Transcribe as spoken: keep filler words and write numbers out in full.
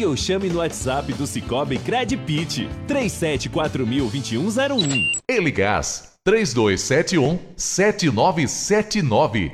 Ligue ou chame no WhatsApp do Cicobi Credpit, três sete quatro mil, vinte e um zero um. Eligás, três dois sete um, sete nove sete nove.